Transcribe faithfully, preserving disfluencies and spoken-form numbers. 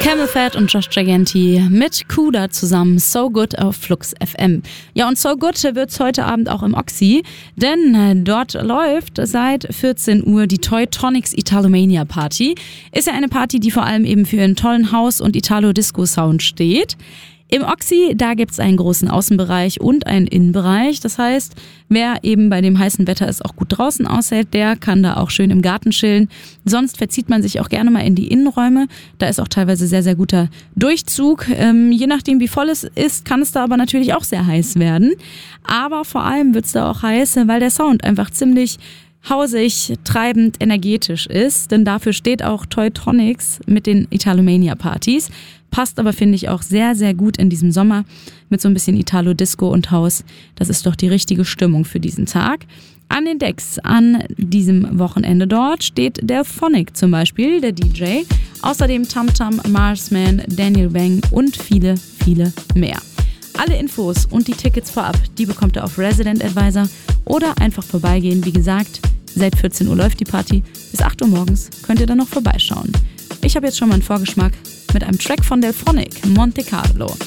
Camel Fat und Josh Gigante mit Kuda zusammen, So Good auf Flux F M. Ja, und So Good wird's heute Abend auch im Oxy, denn dort läuft seit vierzehn Uhr die Toy Tonics Italomania Party. Ist ja eine Party, die vor allem eben für einen tollen House- und Italo-Disco-Sound steht. Im Oxy, da gibt's einen großen Außenbereich und einen Innenbereich. Das heißt, wer eben bei dem heißen Wetter ist auch gut draußen aushält, der kann da auch schön im Garten chillen. Sonst verzieht man sich auch gerne mal in die Innenräume. Da ist auch teilweise sehr, sehr guter Durchzug. Ähm, je nachdem, wie voll es ist, kann es da aber natürlich auch sehr heiß werden. Aber vor allem wird's da auch heiß, weil der Sound einfach ziemlich hausig, treibend, energetisch ist. Denn dafür steht auch Toy Tonics mit den Italomania-Partys. Passt aber, finde ich, auch sehr, sehr gut in diesem Sommer mit so ein bisschen Italo-Disco und House. Das ist doch die richtige Stimmung für diesen Tag. An den Decks an diesem Wochenende dort steht der Phonic zum Beispiel, der D J. Außerdem Tamtam, Marsman, Daniel Wang und viele, viele mehr. Alle Infos und die Tickets vorab, die bekommt ihr auf Resident Advisor oder einfach vorbeigehen. Wie gesagt, seit vierzehn Uhr läuft die Party. Bis acht Uhr morgens könnt ihr dann noch vorbeischauen. Ich habe jetzt schon mal einen Vorgeschmack mit einem Track von Delphonic, Monte Carlo.